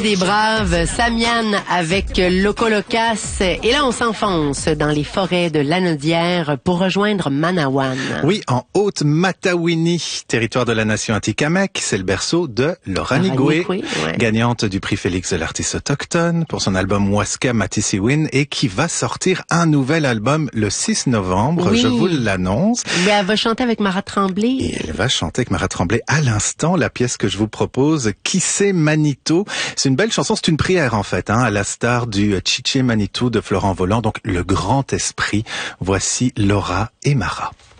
des Braves, Samian avec Loco Locas. Et là, on s'enfonce dans les forêts de Lanaudière pour rejoindre Manawan. Oui, en Haute-Matawini, territoire de la nation Atikamekw, c'est le berceau de Laura Nigoué, gagnante du prix Félix de l'artiste autochtone pour son album Waska Matisiwin et qui va sortir un nouvel album le 6 novembre, oui. Je vous l'annonce. Mais elle va chanter avec Mara Tremblay. Et elle va chanter avec Mara Tremblay à l'instant, la pièce que je vous propose, Qui c'est Manito. C'est une belle chanson, c'est une prière en fait, à la star du Chiché Manitou de Florent Volant, donc le grand esprit. Voici Laura et Mara.